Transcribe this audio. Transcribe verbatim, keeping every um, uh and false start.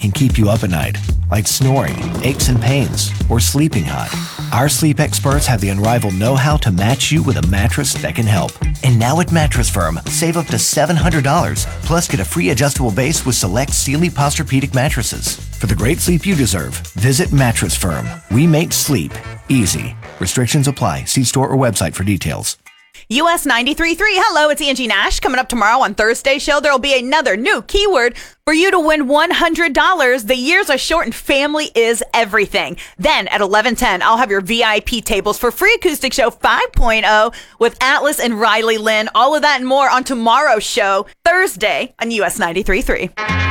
can keep you up at night, like snoring, aches and pains, or sleeping hot. Our sleep experts have the unrivaled know-how to match you with a mattress that can help. And now at Mattress Firm, save up to seven hundred dollars, plus get a free adjustable base with select Sealy Posturepedic mattresses. For the great sleep you deserve, visit Mattress Firm. We make sleep easy. Restrictions apply. See store or website for details. U S ninety-three point three. Hello, it's Angie Nash. Coming up tomorrow on Thursday's show, there will be another new keyword for you to win one hundred dollars. The years are short and family is everything. Then at eleven ten, I'll have your V I P tables for Free Acoustic Show five point oh with Atlas and Riley Lynn. All of that and more on tomorrow's show, Thursday on U S ninety-three point three.